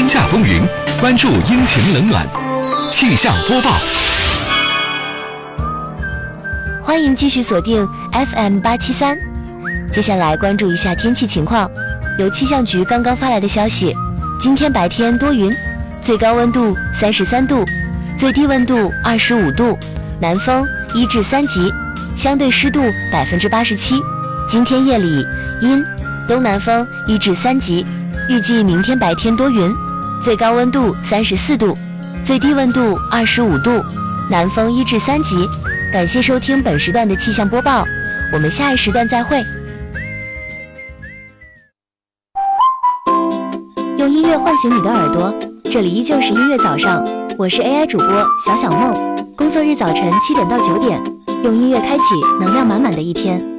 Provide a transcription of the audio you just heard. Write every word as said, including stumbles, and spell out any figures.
天下风云，关注阴晴冷暖。气象播报， 欢迎继续锁定 F M 八七三。接下来关注一下天气情况。由气象局刚刚发来的消息，今天白天多云，最高温度三十三度，最低温度二十五度，南风一至三级，相对湿度百分之八十七。今天夜里阴，东南风一至三级。预计明天白天多云，最高温度三十四度，最低温度二十五度，南风一至三级。感谢收听本时段的气象播报，我们下一时段再会。用音乐唤醒你的耳朵，这里依旧是音乐早上，我是 A I 主播小小梦。工作日早晨七点到九点，用音乐开启能量满满的一天。